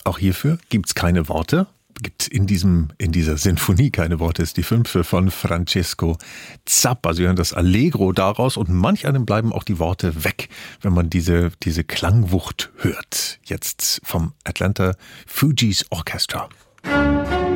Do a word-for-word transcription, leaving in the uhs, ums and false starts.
Auch hierfür gibt's keine Worte. Gibt in diesem, in dieser Sinfonie keine Worte, ist die fünfte von Francesco Zappa. Sie hören das Allegro daraus und manch einem bleiben auch die Worte weg, wenn man diese, diese Klangwucht hört. Jetzt vom Atlanta Fugees Orchestra.